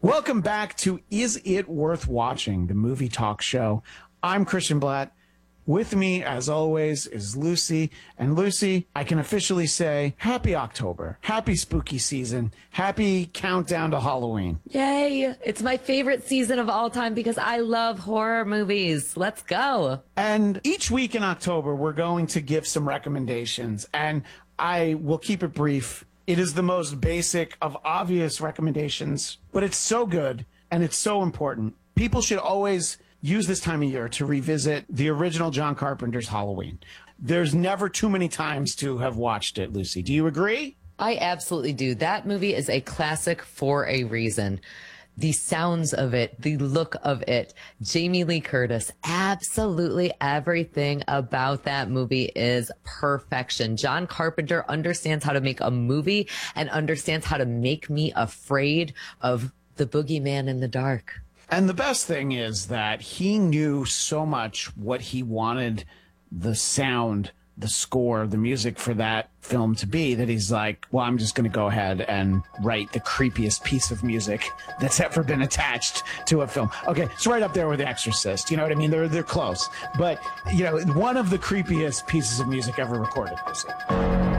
Welcome back to Is It Worth Watching, the movie talk show. I'm Christian Blatt. With me, as always, is Lucy. And Lucy, I can officially say happy October, happy spooky season, happy countdown to Halloween. Yay! It's my favorite season of all time because I love horror movies. Let's go. And each week in October, we're going to give some recommendations, and I will keep it brief. It is the most basic of obvious recommendations, but it's so good and it's so important. People should always use this time of year to revisit the original John Carpenter's Halloween. There's never too many times to have watched it, Lucy. Do you agree? I absolutely do. That movie is a classic for a reason. The sounds of it, the look of it, Jamie Lee Curtis, absolutely everything about that movie is perfection. John Carpenter understands how to make a movie and understands how to make me afraid of the boogeyman in the dark. And the best thing is that he knew so much what he wanted the sound, the score, the music for that film to be, that he's like, well, I'm just going to go ahead and write the creepiest piece of music that's ever been attached to a film. Okay, it's right up there with The Exorcist. You know what I mean? They're close. But, you know, one of the creepiest pieces of music ever recorded.